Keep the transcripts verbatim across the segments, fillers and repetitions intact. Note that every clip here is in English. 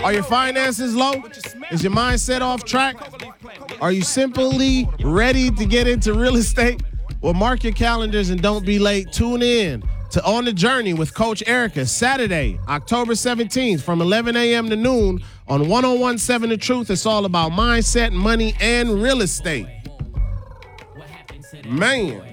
Are your finances low? Is your mindset off track? Are you simply ready to get into real estate? Well, mark your calendars and don't be late. Tune in to On the Journey with Coach Erica, Saturday, October seventeenth from eleven a.m. to noon on one oh one point seven The Truth. It's all about mindset, money, and real estate. Man.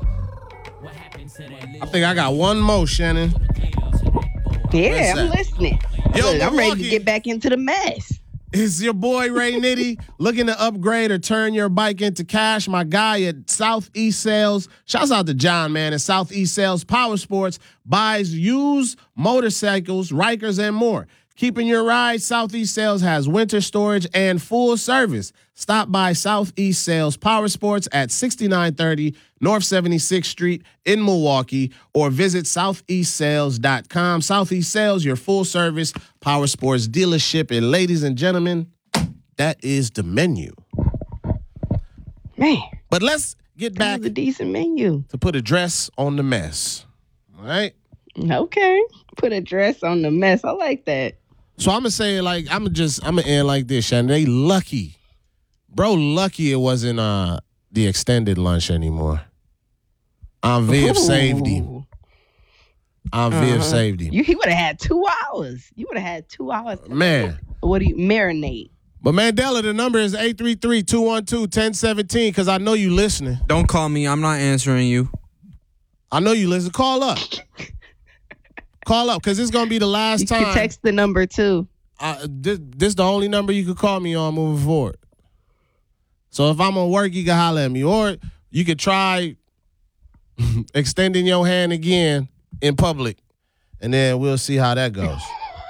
I think I got one more, Shannon. Yeah, I'm listening. Yo, Look, I'm ready to Milwaukee. get back into the mess. It's your boy Ray Nitty looking to upgrade or turn your bike into cash. My guy at Southeast Sales, shouts out to John, man, at Southeast Sales Power Sports, buys used motorcycles, Rikers, and more. Keeping your ride, Southeast Sales has winter storage and full service. Stop by Southeast Sales Power Sports at sixty-nine thirty North seventy-sixth Street in Milwaukee, or visit southeast sales dot com. Southeast Sales, your full service power sports dealership. And ladies and gentlemen, that is the menu. Man, But let's get that back was a decent menu. to put a dress on the mess. All right? Okay. Put a dress on the mess. I like that. So I'm gonna say, like, I'm gonna just I'm gonna end like this, Shannon. They lucky, bro. Lucky it wasn't uh the extended lunch anymore. Aunt Viv saved him. Aunt Viv Uh-huh. saved him, You, he would have had two hours. You would have had two hours. to- man. What do you marinate? But Mandela, the number is eight three three, two one two, one zero one seven because I know you listening. Don't call me. I'm not answering you. I know you listen. Call up. Call up because it's gonna be the last You time. can text the number too. I, this, this the only number you could call me on moving forward. So if I'm on work, you can holler at me, or you could try extending your hand again in public, and then we'll see how that goes.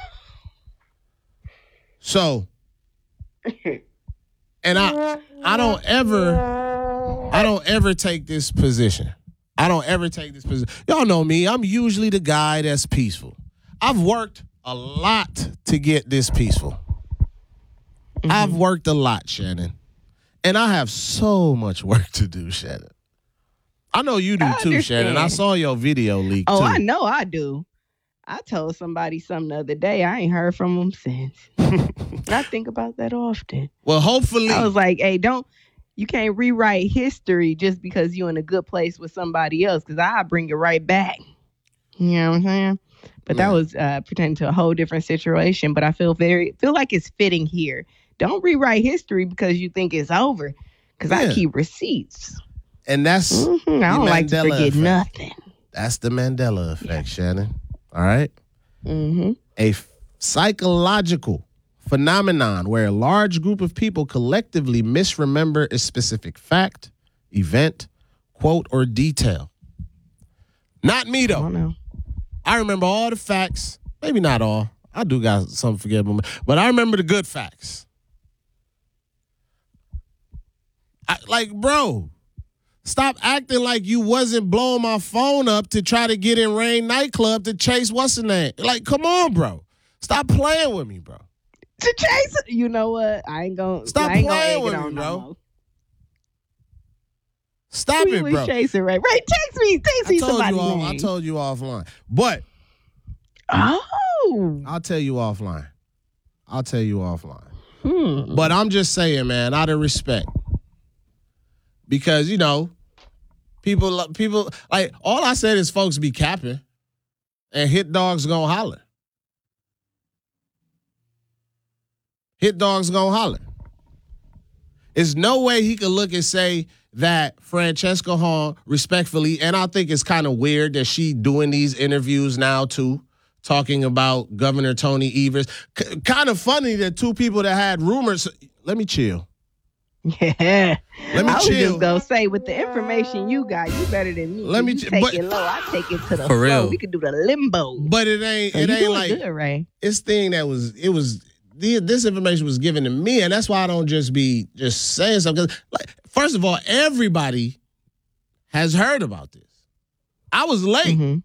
So, and I, I don't ever, I don't ever take this position. I don't ever take this position. Y'all know me. I'm usually the guy that's peaceful. I've worked a lot to get this peaceful. Mm-hmm. I've worked a lot, Shannon. And I have so much work to do, Shannon. I know you do I too, understand. Shannon. I saw your video leak Oh, too. I know I do. I told somebody something the other day. I ain't heard from them since. I think about that often. Well, hopefully. I was like, hey, don't, you can't rewrite history just because you're in a good place with somebody else, because I bring it right back. You know what I'm saying? But Man. that was uh, pertaining to a whole different situation. But I feel very, feel like it's fitting here. Don't rewrite history because you think it's over, because Yeah. I keep receipts. And that's Mhm. I don't the like to Mandela forget effect. nothing. That's the Mandela effect, Shannon. All right? Mm-hmm. A f- psychological phenomenon where a large group of people collectively misremember a specific fact, event, quote, or detail. Not me, I though. don't know. I remember all the facts. Maybe not all. I do got some forgettable, but I remember the good facts. I, like, bro, stop acting like you wasn't blowing my phone up to try to get in Rain nightclub to chase what's the name. Like, come on, bro. Stop playing with me, bro. To chase it. You know what? I ain't gonna Stop I ain't gonna playing egg with it me, on bro. no more. Stop we it, was bro. chasing, right? Right. Text me. Text I me told somebody. you off, I told you offline. But Oh. I'll tell you offline. I'll tell you offline. Hmm. But I'm just saying, man, out of respect. Because, you know, people, people like, all I said is folks be capping and hit dogs gonna holler. Hit dogs gonna holler. There's no way he could look and say that Francesca Hall, respectfully, and I think it's kind of weird that she doing these interviews now too, talking about Governor Tony Evers. C- kind of funny that two people that had rumors. Let me chill. Yeah. Let me I was chill. just gonna say, with the information you got, you better than me. Let me you ch- take but- it low. I take it to the For flow. real. We could do the limbo. But it ain't. So It you ain't doing like good, Ray. this thing that was. It was. The, this information was given to me, and that's why I don't just be just saying something. 'Cause, like, first of all, everybody has heard about this. I was late. Mhm.